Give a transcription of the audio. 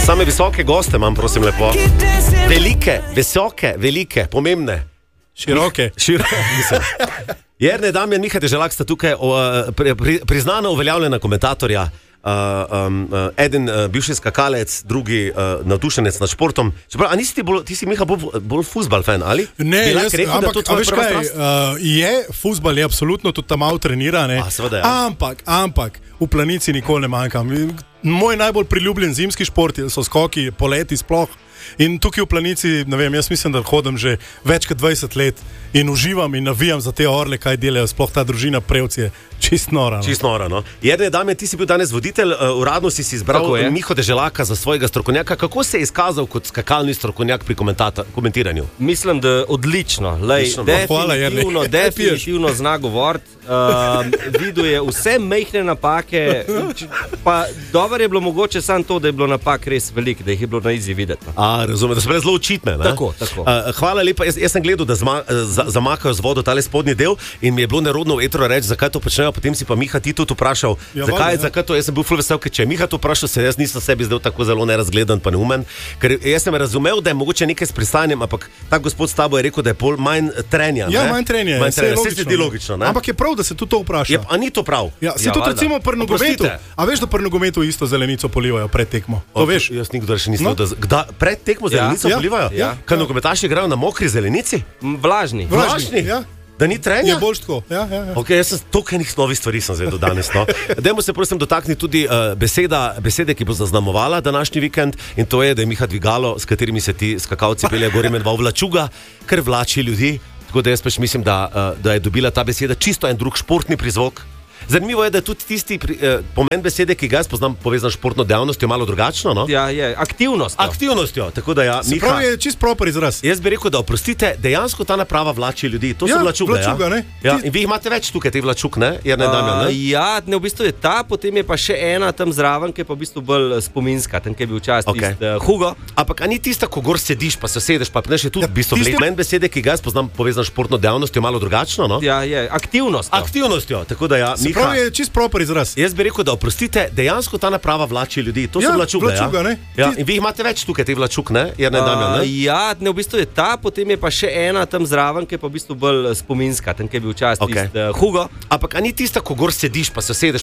Same visoke goste imam, prosim lepo. Velike, visoke, velike, pomembne. Široke. Mislim. Jernej Damjan, Miha Deželak sta tukaj priznana uveljavljena komentatorja. Eden bivši skakalec, drugi navdušenec nad športom. Čeprav, a nisi ti si, Miha, bolj fuzbal fan, ali? Ne, je fuzbal, je absolutno tudi tam malo trenira, ne? Seveda, ja. Ampak v Planici nikoli ne manjkam. Moj najbolj priljubljen zimski šport so skoki, poleti sploh. In tukaj v Planici, ne vem, jaz mislim, da hodim že več kot 20 let in uživam in navijam za te orle, kaj delajo, sploh ta družina Prevc je čist nora. Čist nora, no. Jernej Damjan, ti si bil danes voditelj, uradno si izbral Miho Deželaka za svojega strokovnjaka. Kako se je izkazal kot skakalni strokovnjak pri komentiranju? Mislim, da odlično. Definitivno zna govoriti. Videl je vse majhne napake, pa dobro je bilo mogoče samo to, da je bilo napak res veliko, da jih je bilo na izi videti. Razumem, da so bile zelo očitne. Tako. Hvala lepa, jaz sem gledal, da zamakajo z vodo tale spodnji del in mi je bilo nerodno v etru reči, zakaj to počnejo, potem si pa Miha ti tudi vprašal, zakaj to, jaz sem bil ful vesel, ker če je Miha to vprašal, se jaz nisem sebi zdel tako zelo nerazgledan pa neumen, ker jaz sem razumel, da je mogoče nekaj s pristajanjem, ampak ta gospod s tabo je rekel, da je pol manj trenja. Ja, manj trenja, se zdi logično, ne? Ampak je prav, da se tudi to vpraša. A ni to prav? Ja, si tudi recimo pri nogometu. A veš, da pri nogometu isto zelenico polivajo pred tekmo? To veš? Jaz nikdar še nisem pred tekmo zelenico polivajo? Kaj nogometaši igrajo na mokri zelenici? Vlažni. Ja. Da ni trenja? Je bolj tako. Ja. Okay, jaz sem toliko enih novih stvari sem zvedel danes. No. Dajmo se prosim dotakniti tudi besede, ki bo zaznamovala današnji vikend, in to je, da je Miha dvigalo, s katerimi se ti skakalci peljejo gor, imenoval vlačuga, ker vlači ljudi. Tako da jaz pač mislim, da je dobila ta beseda čisto en drug športni prizvok. Zanimivo je, da je tudi tisti pomen besede, ki ga jaz poznam povezan s športno dejavnostjo, malo drugačno, no? Ja, je, aktivnostjo. Tako da ja, se pravi, je čist proper izraz. Jaz bi rekel, da oprostite, dejansko ta naprava vlači ljudi. To so vlačuge, ne? Ja. In vi jih imate več tukaj, te vlačuk, ne? Jernej Damjan, ne? Ja, v bistvu je ta, potem je pa še ena tam zraven, ki je pa v bistvu bolj spominska, tam, ki je bil včasih tisti Hugo. Ampak a ni tista, ko gor sediš, pa se sedeš, pa pneš, je tudi v bistvu pomen besede, ki ga jaz poznam povezan s športno dejavnostjo, malo drugačno, no? Ja, je, aktivnostjo. Tako da ja, pravi, je čist proper izraz. Jaz bi rekel, da oprostite, dejansko ta naprava vlači ljudi. To so vlačuge, ne? Ja. In vi jih imate več tukaj, te vlačuk, ne? Jernej Damjan, ne? Ja, v bistvu je ta, potem je pa še ena tam zraven, ki je pa v bistvu bolj spominska, tam, ki je bil včasih tisti Hugo. Ampak a ni tista, ko gor sediš, pa se sedeš,